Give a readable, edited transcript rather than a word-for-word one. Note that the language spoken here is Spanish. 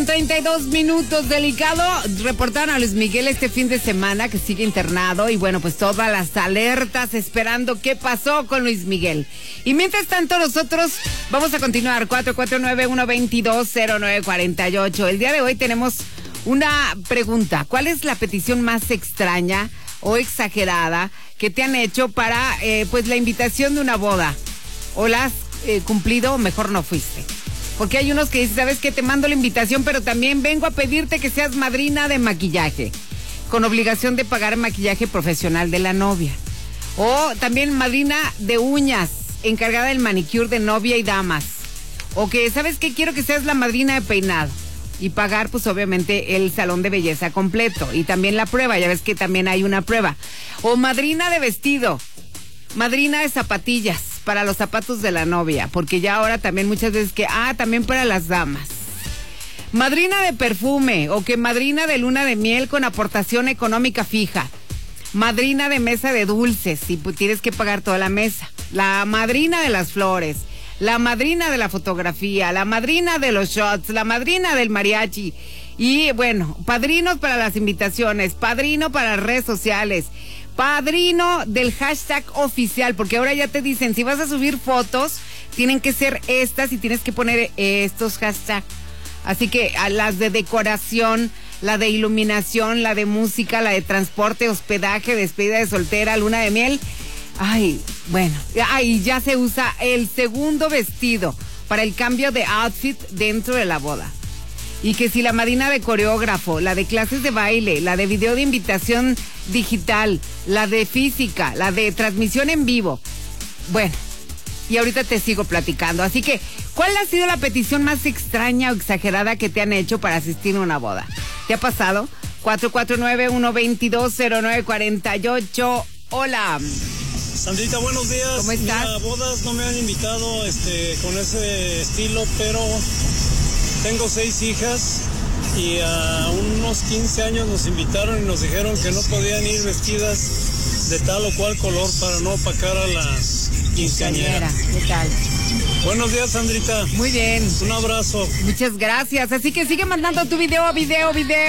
32 minutos, delicado. Reportaron a Luis Miguel este fin de semana que sigue internado y bueno, pues todas las alertas esperando qué pasó con Luis Miguel. Y mientras tanto nosotros vamos a continuar, 449-122-0948. El día de hoy tenemos una pregunta. ¿Cuál es la petición más extraña o exagerada que te han hecho para pues la invitación de una boda? ¿O la has cumplido o mejor no fuiste? Porque hay unos que dicen, ¿sabes qué? Te mando la invitación, pero también vengo a pedirte que seas madrina de maquillaje, con obligación de pagar maquillaje profesional de la novia. O también madrina de uñas, encargada del manicure de novia y damas. O que, ¿sabes qué? Quiero que seas la madrina de peinado. Y pagar, pues obviamente, el salón de belleza completo. Y también la prueba, ya ves que también hay una prueba. O madrina de vestido, madrina de zapatillas, para los zapatos de la novia, porque ya ahora también muchas veces que, también para las damas. Madrina de perfume, o que madrina de luna de miel con aportación económica fija. Madrina de mesa de dulces, y pues tienes que pagar toda la mesa. La madrina de las flores, la madrina de la fotografía, la madrina de los shots, la madrina del mariachi. Y bueno, padrinos para las invitaciones, padrino para las redes sociales, padrino del hashtag oficial, porque ahora ya te dicen, si vas a subir fotos, tienen que ser estas y tienes que poner estos hashtags. Así que a las de decoración, la de iluminación, la de música, la de transporte, hospedaje, despedida de soltera, luna de miel. Bueno, ya se usa el segundo vestido para el cambio de outfit dentro de la boda. Y que si la madrina de coreógrafo, la de clases de baile, la de video de invitación digital, la de física, la de transmisión en vivo. Bueno, y ahorita te sigo platicando. Así que, ¿cuál ha sido la petición más extraña o exagerada que te han hecho para asistir a una boda? ¿Te ha pasado? 449-122-0948. Hola. Sandrita, buenos días. ¿Cómo estás? Mira, bodas no me han invitado con ese estilo, pero tengo 6 hijas y a unos 15 años nos invitaron y nos dijeron que no podían ir vestidas de tal o cual color para no opacar a la quinceañera. ¿Qué tal? Buenos días, Sandrita. Muy bien. Un abrazo. Muchas gracias. Así que sigue mandando tu video.